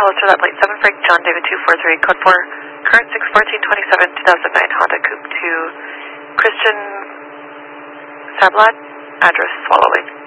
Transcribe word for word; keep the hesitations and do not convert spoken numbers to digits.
Hollister, that plate seven Frank John David two four three, code four, current six fourteen twenty-seven, two thousand nine Honda Coupe to Christian Sablat, address Swallow Lake.